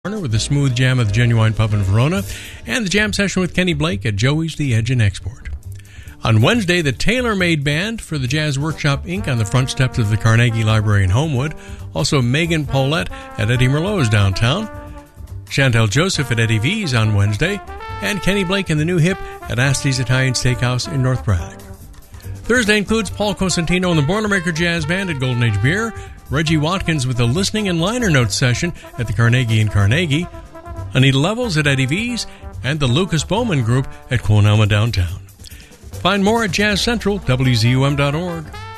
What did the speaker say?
with a smooth jam of the Genuine Pub in Verona, and the jam session with Kenny Blake at Joey's The Edge in Export. On Wednesday, the Tailor-Made Band for the Jazz Workshop Inc. on the front steps of the Carnegie Library in Homewood. Also, Megan Paulette at Eddie Merlot's downtown. Chantel Joseph at Eddie V's on Wednesday. And Kenny Blake and the New Hip at Asti's Italian Steakhouse in North Braddock. Thursday includes Paul Cosentino and the Boilermaker Jazz Band at Golden Age Beer, Reggie Watkins with a listening and liner notes session at the Carnegie in Carnegie, Anita Levels at Eddie V's, and the Lucas Bowman Group at Quonama Downtown. Find more at Jazz Central, WZUM.org.